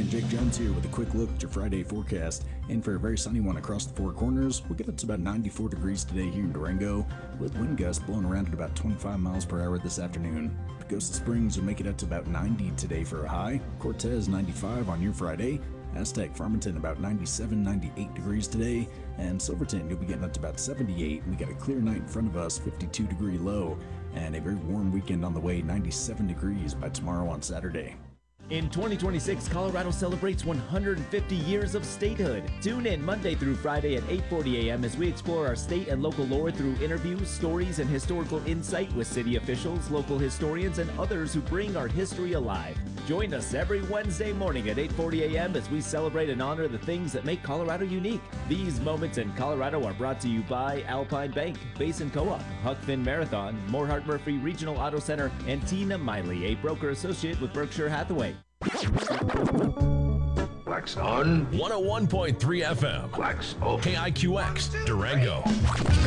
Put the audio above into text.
weatherman Jake Jones here with a quick look at your Friday forecast. And for a very sunny one across the four corners, we'll get up to about 94 degrees today here in Durango, with wind gusts blowing around at about 25 miles per hour this afternoon. Pagosa Springs will make it up to about 90 today for a high. Cortez 95 on your Friday. Aztec, Farmington about 97, 98 degrees today. And Silverton, you'll be getting up to about 78. We got a clear night in front of us, 52 degree low. And a very warm weekend on the way, 97 degrees by tomorrow on Saturday. In 2026, Colorado celebrates 150 years of statehood. Tune in Monday through Friday at 8:40 a.m. as we explore our state and local lore through interviews, stories, and historical insight with city officials, local historians, and others who bring our history alive. Join us every Wednesday morning at 8:40 a.m. as we celebrate and honor the things that make Colorado unique. These moments in Colorado are brought to you by Alpine Bank, Basin Co-op, Huck Finn Marathon, Morehart Murphy Regional Auto Center, and Tina Miley, a broker associate with Berkshire Hathaway. Wax on 101.3 FM. Wax off. KIQX, Durango.